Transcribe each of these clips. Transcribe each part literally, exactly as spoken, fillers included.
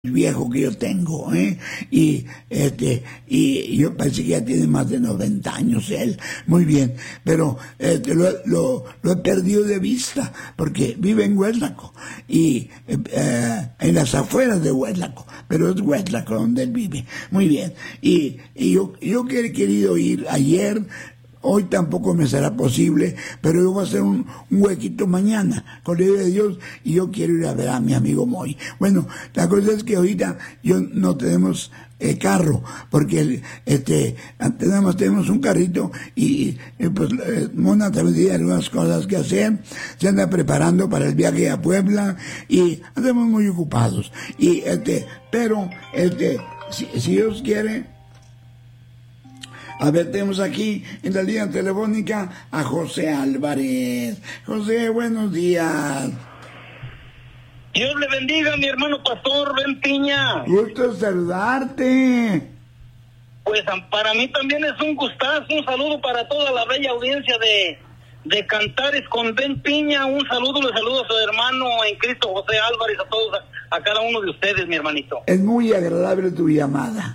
viejo que yo tengo, ¿eh? y este y yo pensé que ya tiene más de noventa años él, muy bien, pero este, lo, lo, lo he perdido de vista porque vive en Huetlaco y eh, en las afueras de Huetlaco, pero es Huetlaco donde él vive, muy bien, y, y yo yo que he querido ir ayer. Hoy tampoco me será posible, pero yo voy a hacer un, un huequito mañana, con la ayuda de Dios, y yo quiero ir a ver a mi amigo Moy. Bueno, la cosa es que ahorita yo no tenemos eh, carro, porque este tenemos, tenemos un carrito y, y pues eh, Mona también tiene algunas cosas que hacer, se anda preparando para el viaje a Puebla y andamos muy ocupados. Y este, pero este, si, si Dios quiere. A ver, tenemos aquí en la línea telefónica a José Álvarez. José, buenos días. Dios le bendiga, mi hermano pastor Ben Piña. Gusto saludarte. Pues para mí también es un gustazo. Un saludo para toda la bella audiencia de, de Cantares con Ben Piña. Un saludo, le saludo a su hermano en Cristo, José Álvarez, a todos, a, a cada uno de ustedes, mi hermanito. Es muy agradable tu llamada.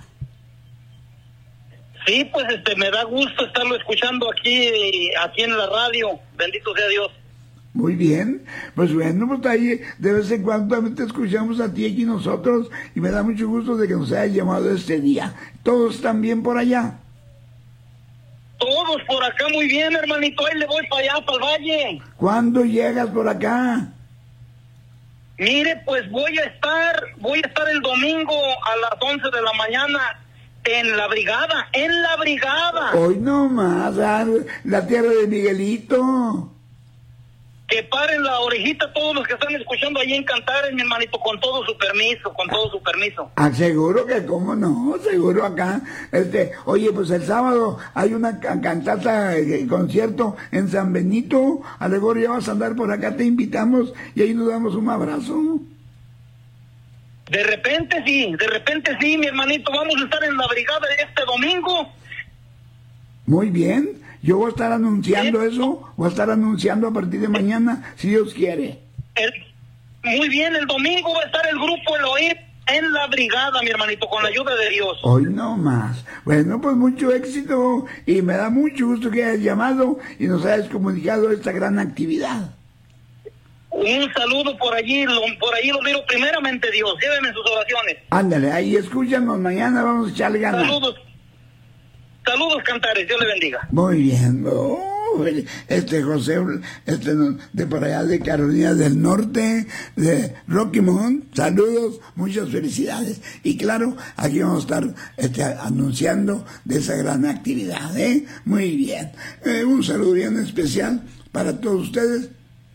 Sí, pues este me da gusto estarlo escuchando aquí, aquí en la radio. Bendito sea Dios. Muy bien, pues bueno, pues ahí de vez en cuando también te escuchamos a ti aquí nosotros y me da mucho gusto de que nos hayas llamado este día. ¿Todos están bien por allá? Todos por acá muy bien, hermanito. Ahí le voy para allá, para el valle. ¿Cuándo llegas por acá? Mire, pues voy a estar, voy a estar el domingo a las once de la mañana. En la brigada, en la brigada. Hoy no más, la tierra de Miguelito. Que paren la orejita todos los que están escuchando allí en Cantares, mi hermanito, con todo su permiso, con todo su permiso. Ah, seguro que cómo no, seguro acá. Este, oye, pues el sábado hay una cantata, eh, concierto en San Benito. A lo mejor ya vas a andar por acá, te invitamos y ahí nos damos un abrazo. De repente sí, de repente sí, mi hermanito, vamos a estar en la brigada este domingo. Muy bien, yo voy a estar anunciando ¿Sí? eso, voy a estar anunciando a partir de mañana, si Dios quiere. El, muy bien, el domingo va a estar el grupo Elohim en la brigada, mi hermanito, con la ayuda de Dios. Hoy no más. Bueno, pues mucho éxito y me da mucho gusto que hayas llamado y nos hayas comunicado esta gran actividad. Un saludo por allí, lo, por allí lo miro primeramente Dios, llévenme sus oraciones. Ándale, ahí escúchanos, mañana vamos a echarle ganas. Saludos, saludos Cantares, Dios le bendiga. Muy bien, oh, este José, este de por allá de Carolina del Norte, de Rocky Mount, saludos, muchas felicidades. Y claro, aquí vamos a estar este, anunciando de esa gran actividad, ¿eh? Muy bien, eh, un saludo bien especial para todos ustedes.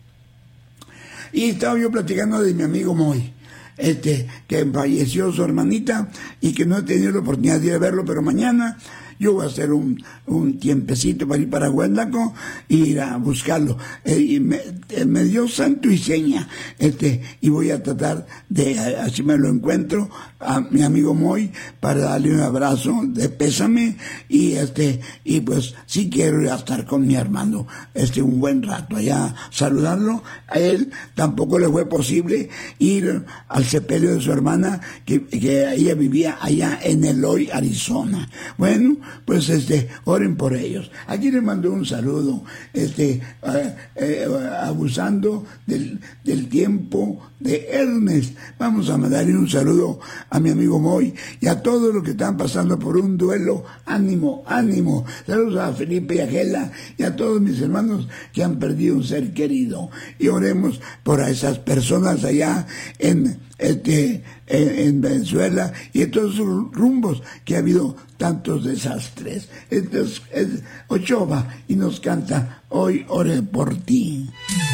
Y estaba yo platicando de mi amigo Moy, este, que falleció su hermanita y que no he tenido la oportunidad de ir a verlo, pero mañana yo voy a hacer un, un tiempecito para ir para Huetlaco e ir a buscarlo. Eh, y me, eh, me dio santo y seña, este, y voy a tratar de, así me lo encuentro, a mi amigo Moy, para darle un abrazo de pésame, y este, y pues sí quiero ir a estar con mi hermano, este, un buen rato allá, saludarlo. A él tampoco le fue posible ir al sepelio de su hermana, que, que ella vivía allá en Eloy, Arizona. Bueno, pues este, oren por ellos. Aquí le mando un saludo, este, eh, eh, abusando del, del tiempo de Ernest. Vamos a mandarle un saludo a mi amigo Moy y a todos los que están pasando por un duelo. Ánimo, ánimo. Saludos a Felipe y a Gela y a todos mis hermanos que han perdido un ser querido. Y oremos por a esas personas allá en este en, en Venezuela y en todos sus rumbos que ha habido tantos desastres. Entonces, es Ochoa y nos canta Hoy oré por ti.